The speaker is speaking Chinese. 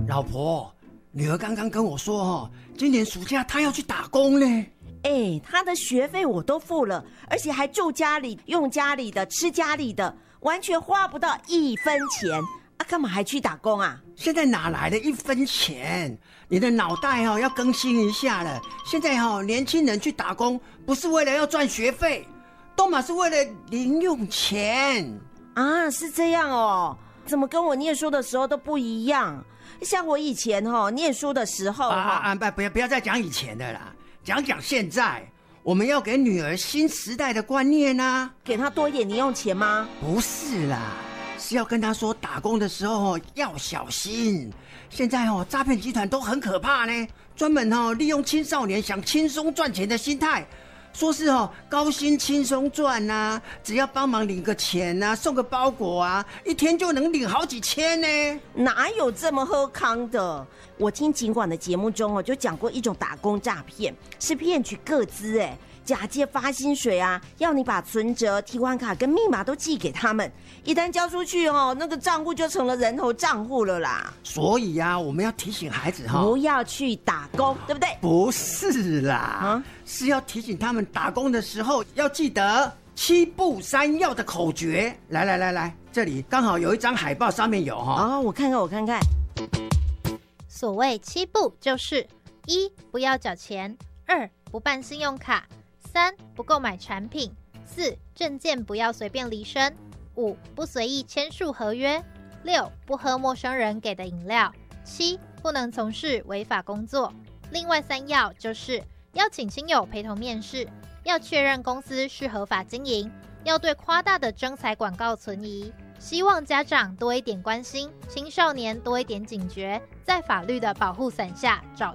老婆，女儿刚刚跟我说今年暑假她要去打工呢。 她的学费我都付了，而且还住家里，用家里的，吃家里的，完全花不到1分钱干嘛还去打工啊？ 现在哪来的1分钱？你的脑袋要更新一下了。现在年轻人去打工不是为了要赚学费，都嘛是为了零用钱啊。是这样哦，怎么跟我念书的时候都不一样？像我以前念书的时候不要再讲以前的啦，讲现在。我们要给女儿新时代的观念啊， 给她多一点零用钱吗？ 不是啦，是要跟她说打工的时候要小心。现在诈骗集团都很可怕呢，专门利用青少年想轻松赚钱的心态，说是高薪轻松赚啊，只要帮忙领个钱啊，送个包裹啊，一天就能领好几千呢。 哪有这么喝康的？我听警管的节目中就讲过一种打工诈骗，是骗取个资假借发薪水啊，要你把存折、提款卡跟密码都寄给他们，一旦交出去那个账户就成了人头账户了啦。 所以啊，我们要提醒孩子不要去打工，对不对？ 不是啦，是要提醒他们打工的时候要记得7不3要的口诀。来，这里刚好有一张海报，上面有我看看。 所谓7不，就是1不要缴钱，2不办信用卡，3不购买产品，4证件不要随便离身，5不随意签署合约，6不喝陌生人给的饮料，7不能从事违法工作。另外3要就是要请亲友陪同面试，要确认公司是合法经营，要对夸大的征才广告存疑。希望家长多一点关心，青少年多一点警觉，在法律的保护伞下找